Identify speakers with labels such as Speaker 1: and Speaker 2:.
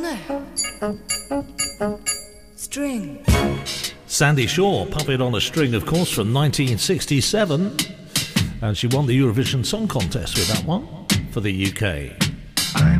Speaker 1: a string.
Speaker 2: Sandy Shaw, Puppet on a String, of course, from 1967. And she won the Eurovision Song Contest with that one for the UK.